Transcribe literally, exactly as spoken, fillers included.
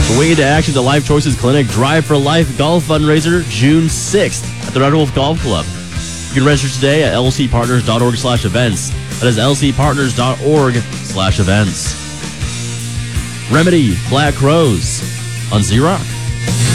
The Way to Action to Life Choices Clinic Drive for Life Golf Fundraiser, June sixth at the Red Wolf Golf Club. You can register today at lcpartners.org slash events. That is lcpartners.org slash events. Remedy, Black Crows on Z-Rock.